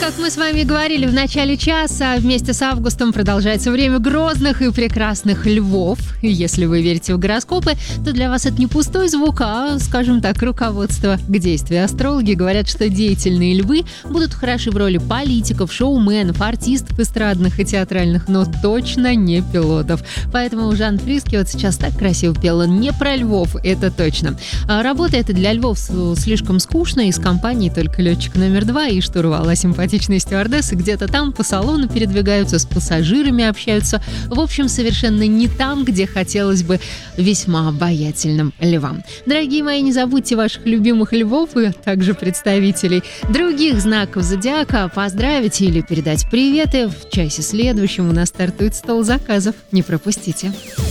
Как мы с вами говорили в начале часа, вместе с августом продолжается время грозных и прекрасных львов. И если вы верите в гороскопы, то для вас это не пустой звук, а, скажем так, руководство к действию. Астрологи говорят, что деятельные львы будут хороши в роли политиков, шоуменов, артистов эстрадных и театральных, но точно не пилотов. Поэтому Жан Фриске вот сейчас так красиво пел. Он не про львов, это точно. А работа эта для львов слишком скучная. Из компании только летчик номер 2 и штурвал, а симпатичные стюардессы где-то там по салону передвигаются, с пассажирами общаются. В общем, совершенно не там, где хотелось бы весьма обаятельным львам. Дорогие мои, не забудьте ваших любимых львов и также представителей других знаков зодиака поздравить или передать приветы. В часе следующем у нас стартует стол заказов. Не пропустите.